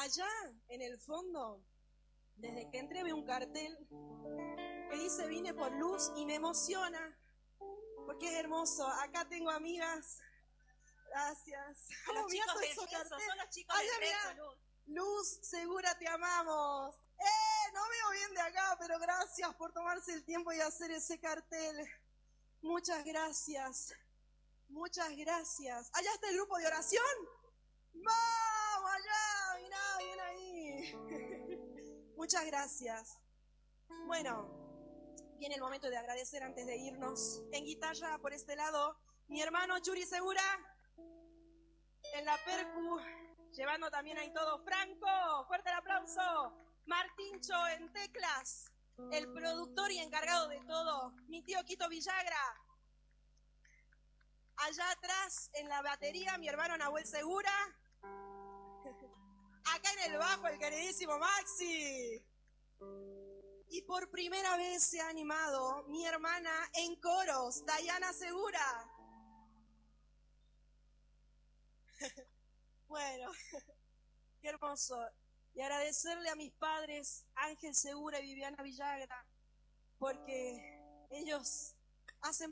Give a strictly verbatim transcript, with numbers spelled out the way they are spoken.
Allá en el fondo, desde que entré veo un cartel que dice vine por luz y me emociona porque es hermoso. Acá tengo amigas. Gracias. A los Oh, chicos del esos Rezo, carteles. son los chicos Allá, del Rezo, mirá. Luz. Luz, Segura, te amamos. Eh, no veo bien de acá, pero gracias por tomarse el tiempo y hacer ese cartel. Muchas gracias. Muchas gracias. ¿Allá está el grupo de oración? ¡Vamos allá! Mirá, bien ahí. Muchas gracias. Bueno, viene el momento de agradecer antes de irnos. En guitarra, por este lado, mi hermano Churi Segura. En la percu, llevando también ahí todo. Franco, fuerte el aplauso. Martincho en teclas, el productor y encargado de todo, mi tío Quito Villagra. Allá atrás, en la batería, mi hermano Nahuel Segura. Acá en el bajo, el queridísimo Maxi. Y por primera vez se ha animado mi hermana en coros, Dayana Segura. Bueno, qué hermoso. Y agradecerle a mis padres, Ángel Segura y Viviana Villagra, porque ellos hacen